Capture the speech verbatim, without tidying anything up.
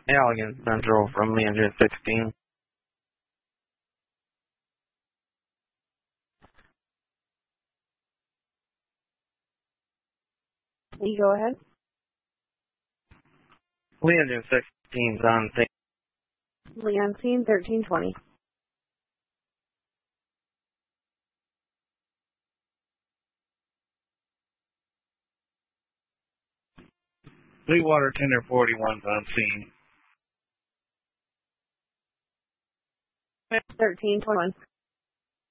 Allegan Central from Leander sixteen. You go ahead. Leander sixteen's on scene. Leon scene thirteen twenty. Leawater Tender forty-one's on scene. thirteen twenty-one.